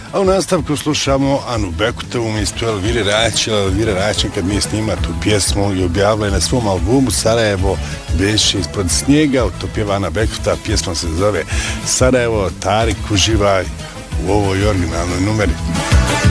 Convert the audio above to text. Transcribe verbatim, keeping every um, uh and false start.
A u nastavku slušamo Anu Bekutovu umjesto Elvire Rajić. Elvira Rajić kad mi je snima tu pjesmu i objavila je na svom albumu Sarajevo beše ispod snijega. To pjeva Ana Bekuta, pjesma se zove Sarajevo. Tarik uživa u ovoj originalnoj numeri.